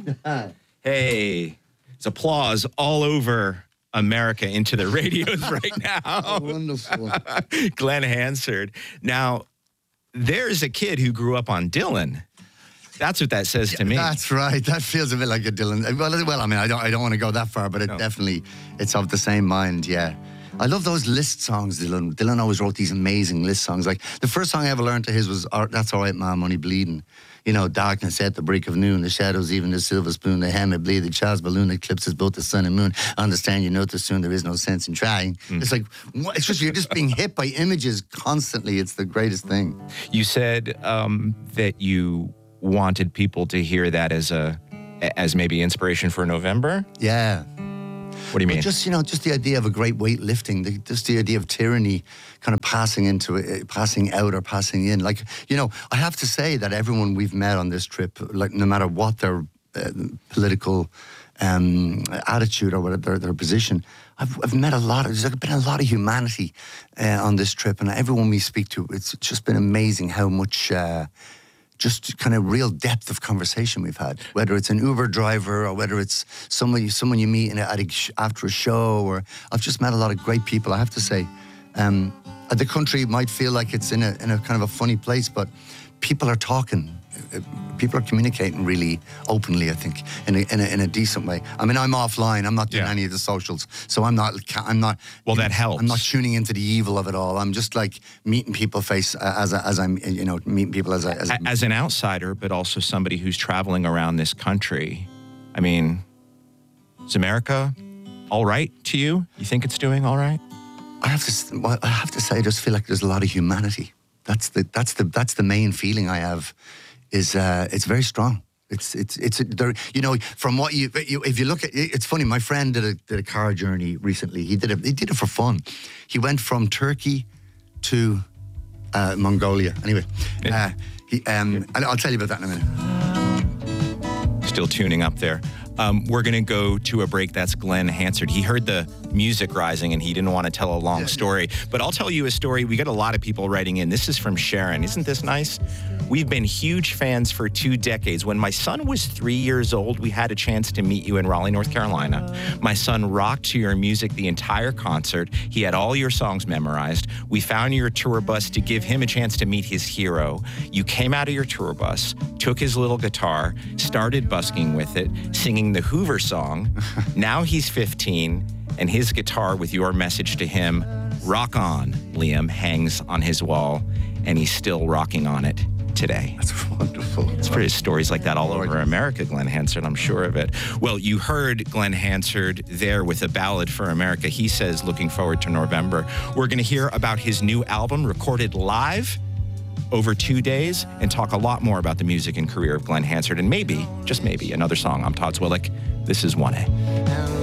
Hey, it's applause all over America into the radios right now. Wonderful. Glenn Hansard. Now, there's a kid who grew up on Dylan. That's what that says to me. That's right. That feels a bit like a Dylan. Well, I mean, I don't want to go that far, but it's of the same mind. Yeah, I love those list songs. Dylan always wrote these amazing list songs. Like the first song I ever learned to his was "That's All Right, Ma, Money Bleeding." You know, darkness at the break of noon, the shadows, even the silver spoon, the hammer bleed, the child's balloon eclipses both the sun and moon. Understand, you notice soon there is no sense in trying. It's like, it's just, you're just being hit by images constantly. It's the greatest thing. You said that you wanted people to hear that as maybe inspiration for November? Yeah. What do you mean? Just the idea of a great weight lifting, just the idea of tyranny kind of passing out or passing in. Like, I have to say that everyone we've met on this trip, like no matter what their political attitude or whatever their position, I've met there's been a lot of humanity on this trip, and everyone we speak to, it's just been amazing how much just kind of real depth of conversation we've had, whether it's an Uber driver or whether it's someone you meet after a show, or I've just met a lot of great people. I have to say, the country might feel like it's in a kind of a funny place, but people are talking. People are communicating really openly, I think, in a decent way. I mean, I'm offline. I'm not doing any of the socials, so I'm not. Well, that helps. I'm not tuning into the evil of it all. I'm just like meeting people as I'm meeting people as an outsider, but also somebody who's traveling around this country. I mean, is America all right to you? You think it's doing all right? I have to say, I just feel like there's a lot of humanity. That's the main feeling I have. Is it's very strong. It's there. From what if you look at it's funny. My friend did a car journey recently. He did it for fun. He went from Turkey to Mongolia. Anyway, I'll tell you about that in a minute. Still tuning up there. We're going to go to a break. That's Glenn Hansard. He heard the music rising and he didn't want to tell a long story. But I'll tell you a story. We got a lot of people writing in. This is from Sharon. Isn't this nice? We've been huge fans for 2 decades. When my son was 3 years old, we had a chance to meet you in Raleigh, North Carolina. My son rocked to your music the entire concert. He had all your songs memorized. We found your tour bus to give him a chance to meet his hero. You came out of your tour bus, took his little guitar, started busking with it, singing the Hoover song. Now he's 15, and his guitar with your message to him, "Rock On, Liam," hangs on his wall, and he's still rocking on it today. That's wonderful. It's pretty stories like that all over America, Glenn Hansard, I'm sure of it. Well, you heard Glenn Hansard there with a ballad for America. He says, looking forward to November. We're going to hear about his new album recorded live over 2 days and talk a lot more about the music and career of Glenn Hansard and maybe, just maybe, another song. I'm Todd Zwillich. This is 1A.